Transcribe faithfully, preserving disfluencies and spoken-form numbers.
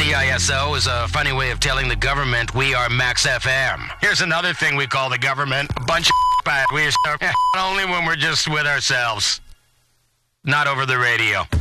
G I S O is a funny way of telling the government we are Max F M. Here's another thing we call the government. A bunch of but we are only when we're just with ourselves. Not over the radio.